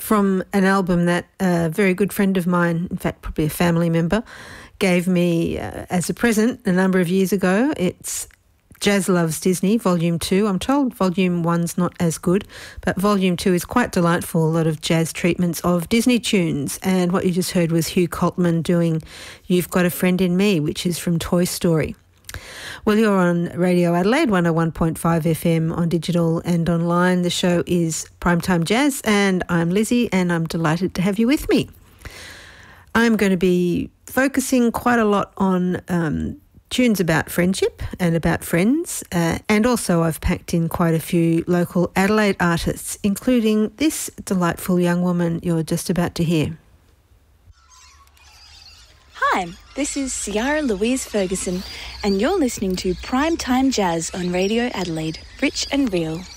from an album that a very good friend of mine, in fact probably a family member, gave me as a present a number of years ago. It's Jazz Loves Disney, Volume 2. I'm told Volume 1's not as good, but Volume 2 is quite delightful, a lot of jazz treatments of Disney tunes. And what you just heard was Hugh Coltman doing You've Got a Friend in Me, which is from Toy Story. Well, you're on Radio Adelaide, 101.5 FM on digital and online. The show is Primetime Jazz, and I'm Lizzie, and I'm delighted to have you with me. I'm going to be focusing quite a lot on tunes about friendship and about friends, and also I've packed in quite a few local Adelaide artists, including this delightful young woman you're just about to hear. Hi, this is Ciara Louise Ferguson, and you're listening to Primetime Jazz on Radio Adelaide, rich and real.